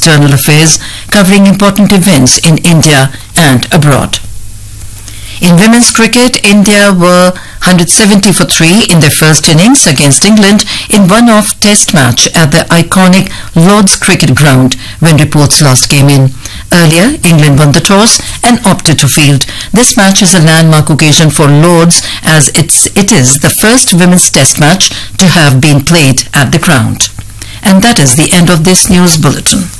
External Affairs, covering important events in India and abroad. In women's cricket, India were 170 for 3 in their first innings against England in one-off test match at the iconic Lord's Cricket Ground when reports last came in. Earlier, England won the toss and opted to field. This match is a landmark occasion for Lord's as it is the first women's test match to have been played at the ground. And that is the end of this news bulletin.